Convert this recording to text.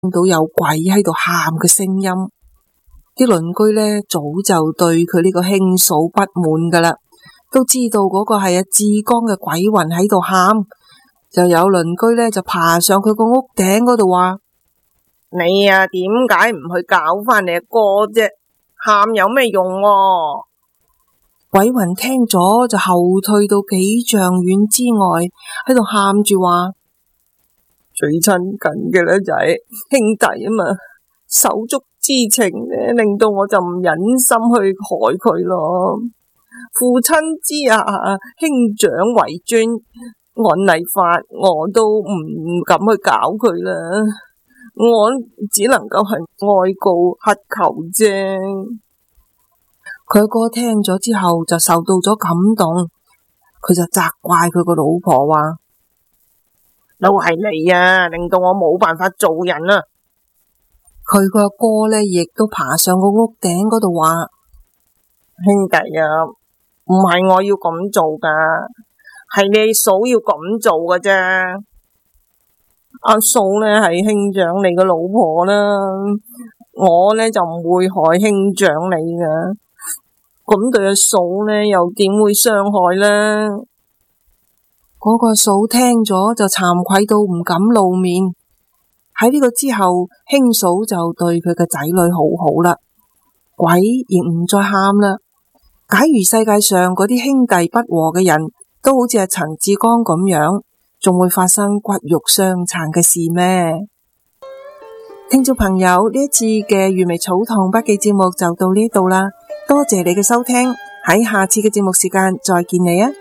到有鬼喺度喊嘅聲音。啲鄰居呢，早就對佢呢個兄嫂不滿噶啦，都知道嗰個係阿志剛嘅鬼魂喺度喊，就有鄰居呢，就爬上佢個屋頂嗰度話： 你啊，點解唔去搞返你阿哥啫？喊有咩用喎？ 鬼魂聽咗就後退到幾丈遠之外，喺度喊住話： 最親近嘅呢就係兄弟啊嘛，手足之情呢令到我就唔忍心去害佢咯。父親之下，兄長為尊，按例法我都唔敢去搞佢啦。我只能夠係哀告乞求啫。 佢阿哥聽咗之後就受到咗感動，佢就責怪佢個老婆話： 都係你啊，令到我冇辦法做人啊！ 佢個阿哥呢，亦都爬上個屋頂嗰度話： 兄弟啊，唔係我要咁做噶，係你嫂要咁做噶啫。阿嫂呢係兄長你個老婆啦，我呢就唔會害兄長你噶。咁對阿嫂呢又點會傷害呢？ 嗰個嫂聽咗就慚愧到唔敢露面。喺呢個之後，兄嫂就對佢嘅仔女好好啦，鬼亦唔再喊啦。假如世界上嗰啲兄弟不和嘅人都好似阿陳志剛咁樣，仲會發生骨肉相殘嘅事咩？聽眾朋友，呢一次嘅粵微草堂筆記節目就到呢度啦，多謝你嘅收聽，喺下次嘅節目時間再見你啊！